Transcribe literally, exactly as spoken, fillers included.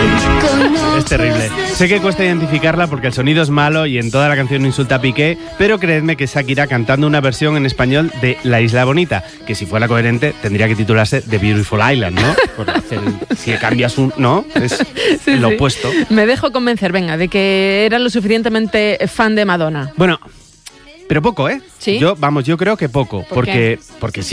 Es terrible. Sé que cuesta identificarla porque el sonido es malo y en toda la canción insulta a Piqué, pero creedme que es Shakira cantando una versión en español de La Isla Bonita, que si fuera coherente tendría que titularse The Beautiful Island, ¿no? Por hacer, si cambias un... ¿no? Es sí, lo sí. opuesto. Me dejo convencer, venga, de que era lo suficientemente fan de Madonna. Bueno, pero poco, ¿eh? ¿Sí? Yo, vamos, yo creo que poco, ¿Por porque, qué? porque sí.